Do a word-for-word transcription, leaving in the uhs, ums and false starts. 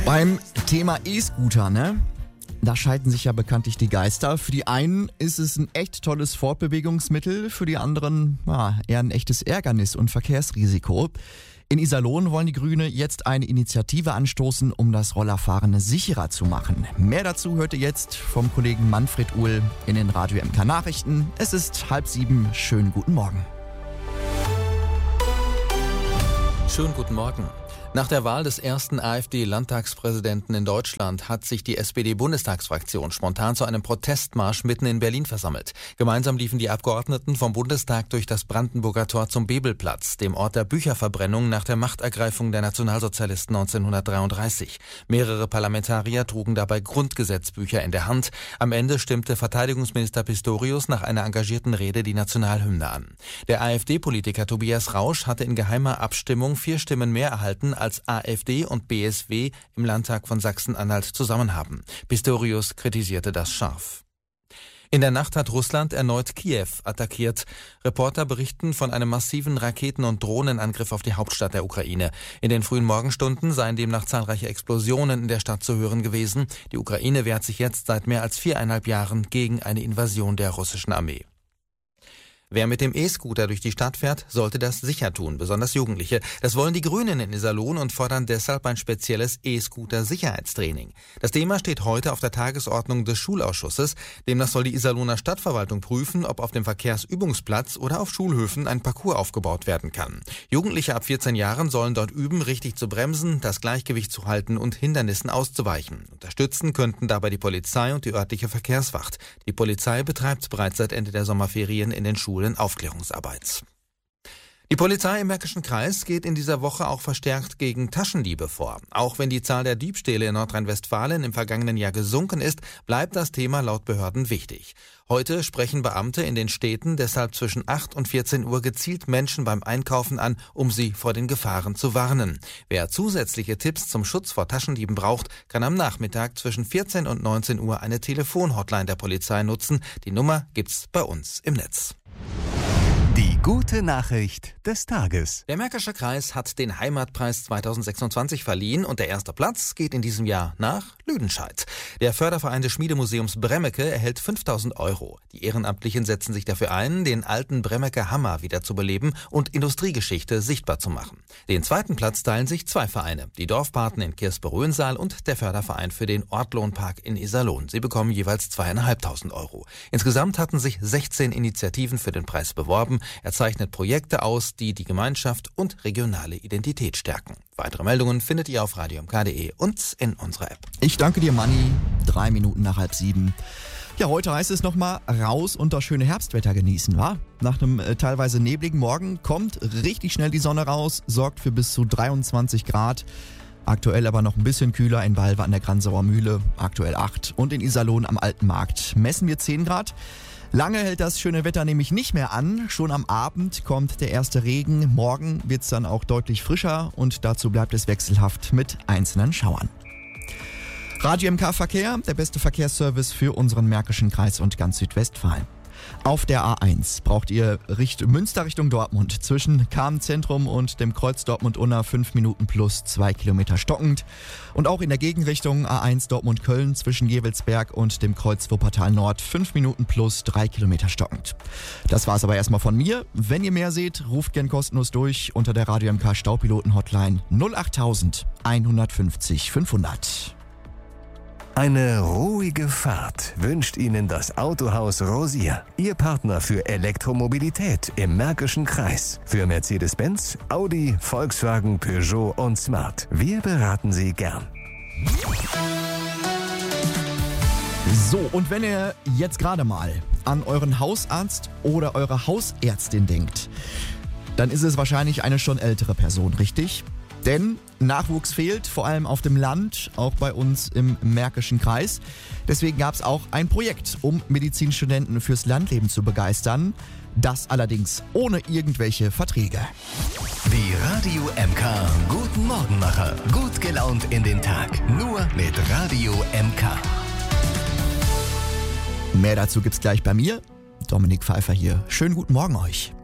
Beim Thema E-Scooter, ne? Da scheiden sich ja bekanntlich die Geister. Für die einen ist es ein echt tolles Fortbewegungsmittel, für die anderen ja, eher ein echtes Ärgernis und Verkehrsrisiko. In Iserlohn wollen die Grüne jetzt eine Initiative anstoßen, um das Rollerfahren sicherer zu machen. Mehr dazu hört ihr jetzt vom Kollegen Manfred Uhl in den Radio M K Nachrichten. Es ist halb sieben. Schönen guten Morgen. Schönen guten Morgen. Nach der Wahl des ersten AfD-Landtagspräsidenten in Deutschland hat sich die S P D-Bundestagsfraktion spontan zu einem Protestmarsch mitten in Berlin versammelt. Gemeinsam liefen die Abgeordneten vom Bundestag durch das Brandenburger Tor zum Bebelplatz, dem Ort der Bücherverbrennung nach der Machtergreifung der Nationalsozialisten neunzehnhundertdreiunddreißig. Mehrere Parlamentarier trugen dabei Grundgesetzbücher in der Hand. Am Ende stimmte Verteidigungsminister Pistorius nach einer engagierten Rede die Nationalhymne an. Der AfD-Politiker Tobias Rausch hatte in geheimer Abstimmung vier Stimmen mehr erhalten, als AfD und B S W im Landtag von Sachsen-Anhalt zusammen haben. Pistorius kritisierte das scharf. In der Nacht hat Russland erneut Kiew attackiert. Reporter berichten von einem massiven Raketen- und Drohnenangriff auf die Hauptstadt der Ukraine. In den frühen Morgenstunden seien demnach zahlreiche Explosionen in der Stadt zu hören gewesen. Die Ukraine wehrt sich jetzt seit mehr als viereinhalb Jahren gegen eine Invasion der russischen Armee. Wer mit dem E-Scooter durch die Stadt fährt, sollte das sicher tun, besonders Jugendliche. Das wollen die Grünen in Iserlohn und fordern deshalb ein spezielles E-Scooter-Sicherheitstraining. Das Thema steht heute auf der Tagesordnung des Schulausschusses. Demnach soll die Iserlohner Stadtverwaltung prüfen, ob auf dem Verkehrsübungsplatz oder auf Schulhöfen ein Parcours aufgebaut werden kann. Jugendliche ab vierzehn Jahren sollen dort üben, richtig zu bremsen, das Gleichgewicht zu halten und Hindernissen auszuweichen. Unterstützen könnten dabei die Polizei und die örtliche Verkehrswacht. Die Polizei betreibt bereits seit Ende der Sommerferien in den Schulen Aufklärungsarbeit. Die Polizei im Märkischen Kreis geht in dieser Woche auch verstärkt gegen Taschendiebe vor. Auch wenn die Zahl der Diebstähle in Nordrhein-Westfalen im vergangenen Jahr gesunken ist, bleibt das Thema laut Behörden wichtig. Heute sprechen Beamte in den Städten deshalb zwischen acht und vierzehn Uhr gezielt Menschen beim Einkaufen an, um sie vor den Gefahren zu warnen. Wer zusätzliche Tipps zum Schutz vor Taschendieben braucht, kann am Nachmittag zwischen vierzehn und neunzehn Uhr eine Telefonhotline der Polizei nutzen. Die Nummer gibt's bei uns im Netz. Die gute Nachricht des Tages. Der Märkische Kreis hat den Heimatpreis zweitausendsechsundzwanzig verliehen und der erste Platz geht in diesem Jahr nach Lüdenscheid. Der Förderverein des Schmiedemuseums Bremmeke erhält fünftausend Euro. Die Ehrenamtlichen setzen sich dafür ein, den alten Bremmeker Hammer wiederzubeleben und Industriegeschichte sichtbar zu machen. Den zweiten Platz teilen sich zwei Vereine, die Dorfpaten in Kirspe-Röhnsaal und der Förderverein für den Ortlohnpark in Iserlohn. Sie bekommen jeweils zweieinhalbtausend Euro. Insgesamt hatten sich sechzehn Initiativen für den Preis beworben. Er zeichnet Projekte aus, die die Gemeinschaft und regionale Identität stärken. Weitere Meldungen findet ihr auf radio m k punkt d e und in unserer App. Ich danke dir, Manni. Drei Minuten nach halb sieben. Ja, heute heißt es nochmal raus und das schöne Herbstwetter genießen, wa? Nach einem äh, teilweise nebligen Morgen kommt richtig schnell die Sonne raus, sorgt für bis zu dreiundzwanzig Grad. Aktuell aber noch ein bisschen kühler in Balve an der Gransauer Mühle, aktuell acht. Und in Iserlohn am Alten Markt messen wir zehn Grad. Lange hält das schöne Wetter nämlich nicht mehr an. Schon am Abend kommt der erste Regen. Morgen wird es dann auch deutlich frischer und dazu bleibt es wechselhaft mit einzelnen Schauern. Radio M K Verkehr, der beste Verkehrsservice für unseren Märkischen Kreis und ganz Südwestfalen. Auf der A eins braucht ihr Richt- Münster Richtung Dortmund zwischen Kahn-Zentrum und dem Kreuz Dortmund-Unna fünf Minuten plus zwei Kilometer stockend. Und auch in der Gegenrichtung A eins Dortmund-Köln zwischen Jewelsberg und dem Kreuz Wuppertal Nord fünf Minuten plus drei Kilometer stockend. Das war's aber erstmal von mir. Wenn ihr mehr seht, ruft gern kostenlos durch unter der Radio M K Staupiloten-Hotline null acht eins fünf null fünf hundert. Eine ruhige Fahrt wünscht Ihnen das Autohaus Rosier. Ihr Partner für Elektromobilität im Märkischen Kreis. Für Mercedes-Benz, Audi, Volkswagen, Peugeot und Smart. Wir beraten Sie gern. So, und wenn ihr jetzt gerade mal an euren Hausarzt oder eure Hausärztin denkt, dann ist es wahrscheinlich eine schon ältere Person, richtig? Denn Nachwuchs fehlt, vor allem auf dem Land, auch bei uns im Märkischen Kreis. Deswegen gab es auch ein Projekt, um Medizinstudenten fürs Landleben zu begeistern. Das allerdings ohne irgendwelche Verträge. Die Radio M K Guten Morgenmacher. Gut gelaunt in den Tag. Nur mit Radio M K. Mehr dazu gibt's gleich bei mir. Dominik Pfeiffer hier. Schönen guten Morgen euch.